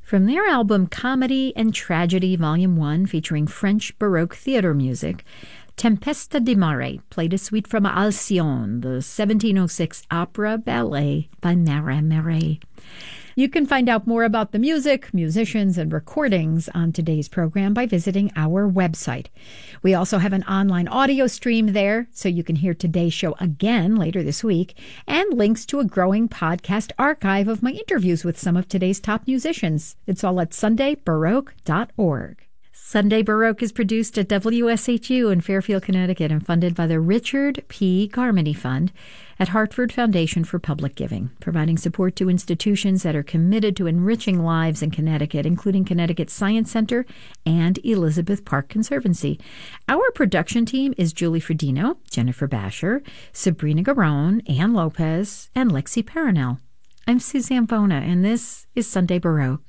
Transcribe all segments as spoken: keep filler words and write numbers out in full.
From their album Comedy and Tragedy Volume one, featuring French Baroque theater music, Tempesta di Mare played a suite from Alcyone, the seventeen oh six opera ballet by Marin Marais. You can find out more about the music, musicians, and recordings on today's program by visiting our website. We also have an online audio stream there, so you can hear today's show again later this week, and links to a growing podcast archive of my interviews with some of today's top musicians. It's all at sunday baroque dot org. Sunday Baroque is produced at W S H U in Fairfield, Connecticut, and funded by the Richard P. Garmany Fund at Hartford Foundation for Public Giving, providing support to institutions that are committed to enriching lives in Connecticut, including Connecticut Science Center and Elizabeth Park Conservancy. Our production team is Julie Fredino, Jennifer Basher, Sabrina Garone, Ann Lopez, and Lexi Paranel. I'm Suzanne Bona, and this is Sunday Baroque.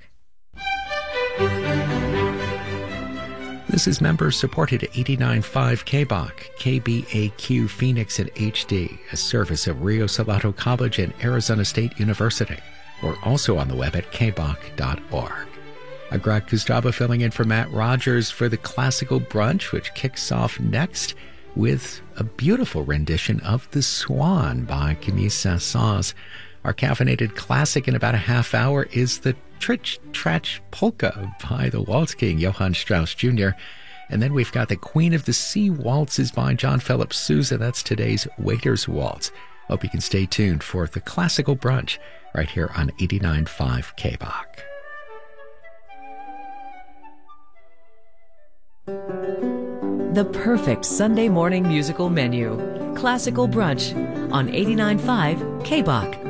This is member-supported eighty-nine point five K B O C, K B A Q Phoenix in H D, a service of Rio Salado College and Arizona State University. We're also on the web at k b o c dot org. Agrad Kustaba filling in for Matt Rogers for the Classical Brunch, which kicks off next with a beautiful rendition of The Swan by Camille Saint-Saëns. Our caffeinated classic in about a half hour is the Tritch Tratch Polka by the Waltz King, Johann Strauss Junior And then we've got the Queen of the Sea Waltzes by John Philip Sousa. That's today's Waiter's Waltz. Hope you can stay tuned for the Classical Brunch right here on eighty-nine point five K B O C. The perfect Sunday morning musical menu. Classical Brunch on eighty-nine point five K B O C.